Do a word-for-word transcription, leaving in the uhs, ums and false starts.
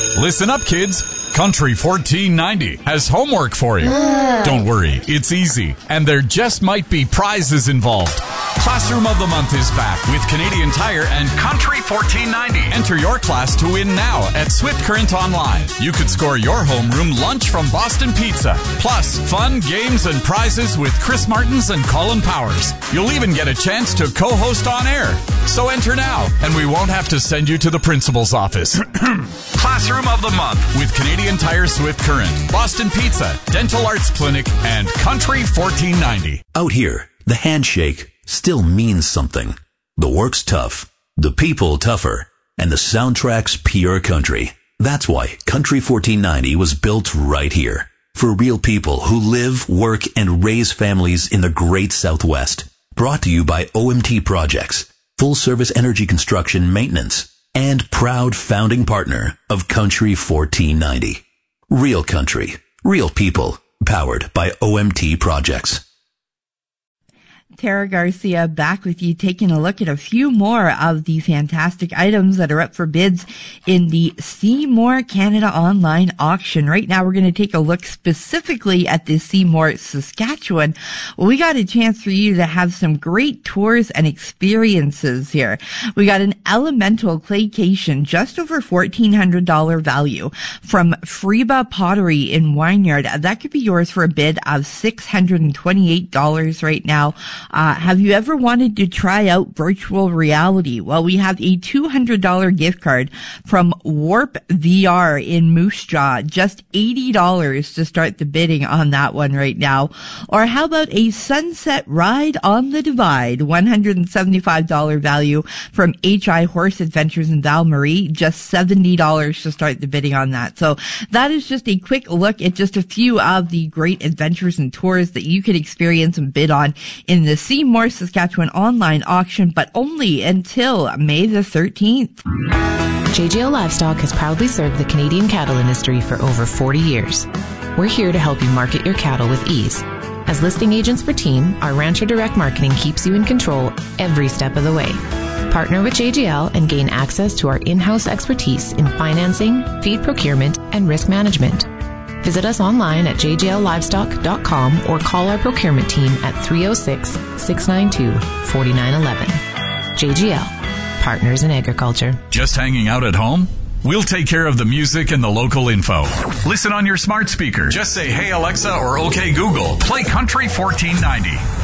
Listen up, kids. Country fourteen ninety has homework for you. Don't worry, it's easy, and there just might be prizes involved. Classroom of the Month is back with Canadian Tire and Country fourteen ninety. Enter your class to win now at Swift Current Online. You could score your homeroom lunch from Boston Pizza. Plus, fun, games, and prizes with Chris Martins and Colin Powers. You'll even get a chance to co-host on air. So enter now, and we won't have to send you to the principal's office. Classroom of the Month with Canadian Tire, Swift Current, Boston Pizza, Dental Arts Clinic, and Country fourteen ninety. Out here, the handshake still means something. The work's tough, the people tougher, and the soundtrack's pure country. That's why Country fourteen ninety was built right here. For real people who live, work, and raise families in the great Southwest. Brought to you by O M T Projects, full service energy construction maintenance, and proud founding partner of Country fourteen ninety. Real country, real people, powered by O M T Projects. Tara Garcia back with you, taking a look at a few more of the fantastic items that are up for bids in the Seymour Canada online auction. Right now, we're going to take a look specifically at the Seymour, Saskatchewan. Well, we got a chance for you to have some great tours and experiences here. We got an elemental claycation, just over fourteen hundred dollars value from Freba Pottery in Wynyard. That could be yours for a bid of six hundred twenty-eight dollars right now. Uh, have you ever wanted to try out virtual reality? Well, we have a two hundred dollars gift card from Warp V R in Moose Jaw. Just eighty dollars to start the bidding on that one right now. Or how about a sunset ride on the Divide? one hundred seventy-five dollars value from H I Horse Adventures in Val Marie. Just seventy dollars to start the bidding on that. So that is just a quick look at just a few of the great adventures and tours that you could experience and bid on in the Seymour, Saskatchewan online auction, but only until May the thirteenth. J J L Livestock has proudly served the Canadian cattle industry for over forty years. We're here to help you market your cattle with ease. As listing agents for Team, our Rancher Direct Marketing keeps you in control every step of the way. Partner with J J L and gain access to our in-house expertise in financing, feed procurement, and risk management. Visit us online at j j l livestock dot com or call our procurement team at three oh six, six nine two, four nine one one. J J L, Partners in Agriculture. Just hanging out at home? We'll take care of the music and the local info. Listen on your smart speaker. Just say, "Hey Alexa" or "Okay Google, play Country fourteen ninety."